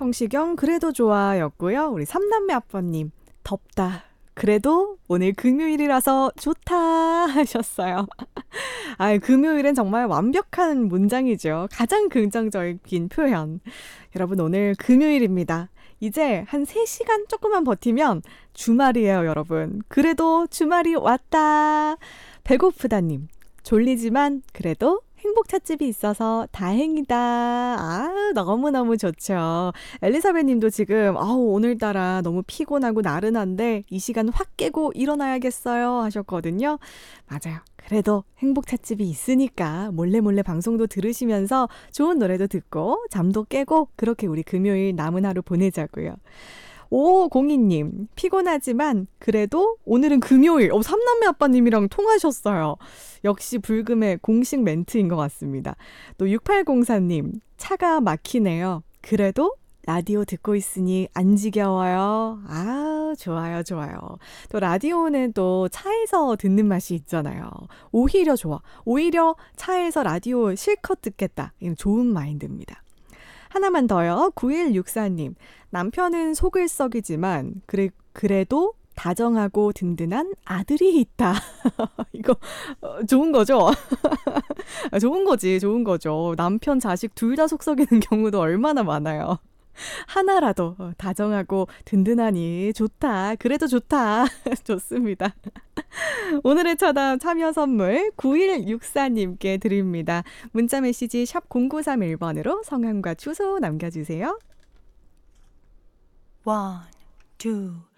성시경 그래도 좋아였고요. 우리 삼남매 아빠님 덥다. 그래도 오늘 금요일이라서 좋다 하셨어요. 아, 금요일은 정말 완벽한 문장이죠. 가장 긍정적인 표현. 여러분 오늘 금요일입니다. 이제 한 3시간 조금만 버티면 주말이에요, 여러분. 그래도 주말이 왔다. 배고프다님. 졸리지만 그래도 행복 찻집이 있어서 다행이다. 아, 너무너무 좋죠. 엘리사벳 님도 지금 오늘따라 너무 피곤하고 나른한데 이 시간 확 깨고 일어나야겠어요 하셨거든요. 맞아요. 그래도 행복 찻집이 있으니까 몰래 방송도 들으시면서 좋은 노래도 듣고 잠도 깨고 그렇게 우리 금요일 남은 하루 보내자고요. 5502님, 피곤하지만 그래도 오늘은 금요일. 삼남매 아빠님이랑 통하셨어요. 역시 불금의 공식 멘트인 것 같습니다. 또 6804님, 차가 막히네요. 그래도 라디오 듣고 있으니 안 지겨워요. 아, 좋아요, 좋아요. 또 라디오는 또 차에서 듣는 맛이 있잖아요. 오히려 좋아. 오히려 차에서 라디오 실컷 듣겠다. 이건 좋은 마인드입니다. 하나만 더요. 9164님. 남편은 속을 썩이지만 그래도 다정하고 든든한 아들이 있다. 이거 좋은 거죠? 좋은 거지. 좋은 거죠. 남편, 자식 둘 다 속 썩이는 경우도 얼마나 많아요. 하나라도 다정하고 든든하니 좋다. 그래도 좋다. 좋습니다. 오늘의 차담 참여 선물 9164님께 드립니다. 문자 메시지 샵 0931번으로 성함과 주소 남겨주세요. 1, 2,